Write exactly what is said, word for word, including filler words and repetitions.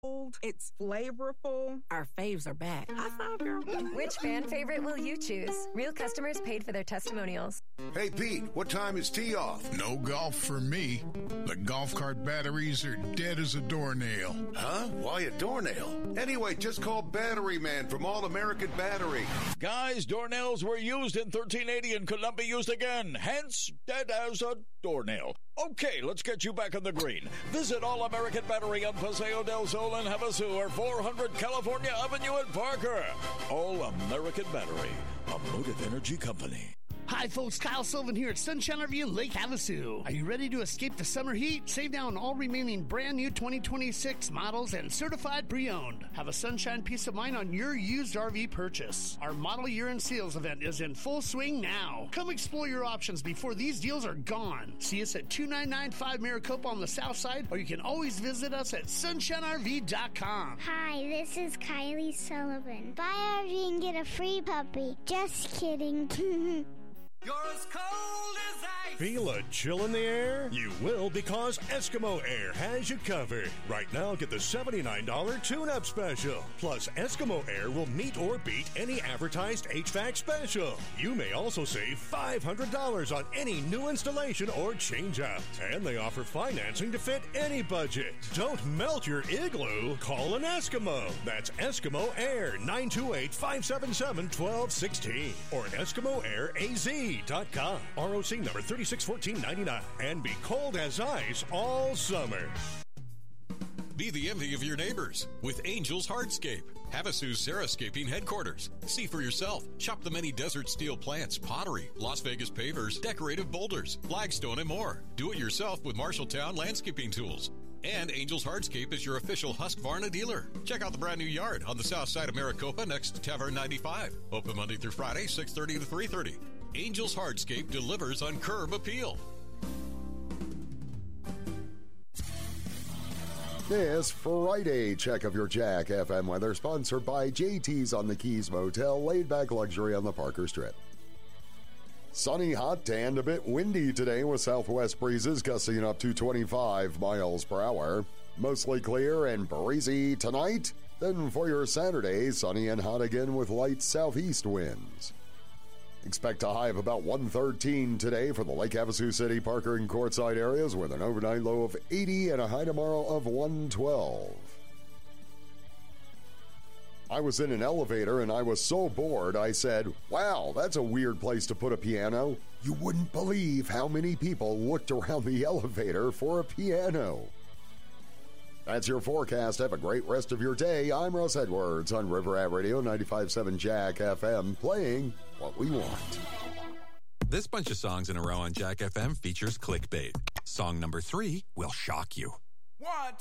It's flavorful. Our faves are back. High five, girl. Which fan favorite will you choose? Real customers paid for their testimonials. Hey, Pete, what time is tee off? No golf for me. The golf cart batteries are dead as a doornail. Huh? Why a doornail? Anyway, just call Battery Man from All American Battery. Guys, doornails were used in thirteen eighty and could not be used again. Hence, dead as a doornail. Okay, let's get you back on the green. Visit All American Battery on Paseo del Sol and Havasu or four hundred California Avenue in Parker. All American Battery, a Motive Energy company. Hi folks, Kyle Sullivan here at Sunshine R V in Lake Havasu. Are you ready to escape the summer heat? Save now on all remaining brand new twenty twenty-six models and certified pre-owned. Have a sunshine peace of mind on your used R V purchase. Our model year end sales event is in full swing now. Come explore your options before these deals are gone. See us at two nine nine five Maricopa on the south side, or you can always visit us at sunshine R V dot com. Hi, this is Kylie Sullivan. Buy R V and get a free puppy. Just kidding. You're as cold as ice. Feel a chill in the air? You will, because Eskimo Air has you covered. Right now, get the seventy-nine dollars tune-up special. Plus, Eskimo Air will meet or beat any advertised H V A C special. You may also save five hundred dollars on any new installation or change-out. And they offer financing to fit any budget. Don't melt your igloo. Call an Eskimo. That's Eskimo Air, nine two eight, five seven seven, one two one six or Eskimo Air A Z dot com. R O C number thirty-six fourteen ninety-nine. And be cold as ice all summer. Be the envy of your neighbors with Angels Hardscape, Havasu's Sarahscaping headquarters. See for yourself. Shop the many desert steel plants, pottery, Las Vegas pavers, decorative boulders, flagstone, and more. Do it yourself with Marshalltown landscaping tools. And Angels Hardscape is your official Husqvarna dealer. Check out the brand new yard on the south side of Maricopa next to Tavern ninety-five. Open Monday through Friday, six thirty to three thirty. Angels Hardscape delivers on curb appeal. This Friday check of your Jack F M weather, sponsored by J T's on the Keys Motel, laid-back luxury on the Parker Strip. Sunny, hot, and a bit windy today with southwest breezes gusting up to twenty-five miles per hour. Mostly clear and breezy tonight. Then for your Saturday, sunny and hot again with light southeast winds. Expect a high of about one thirteen today for the Lake Havasu City, Parker, and Quartzsite areas with an overnight low of eighty and a high tomorrow of one twelve. I was in an elevator and I was so bored I said, "Wow, that's a weird place to put a piano." You wouldn't believe how many people looked around the elevator for a piano. That's your forecast. Have a great rest of your day. I'm Russ Edwards on River Rat Radio ninety-five point seven Jack F M, playing what we want. This bunch of songs in a row on Jack F M features clickbait. Song number three will shock you. One, two.